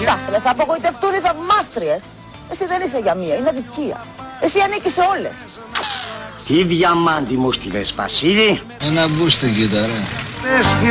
αυτά. Δεν θα απογοητευτούν οι θαυμάστριες. Εσύ δεν είσαι για μία, είναι αδικία. Εσύ ανήκεις σε όλες. Τι διαμάντι μου στείλες, Βασίλη? Ένα μπούστι κοίτα ρε.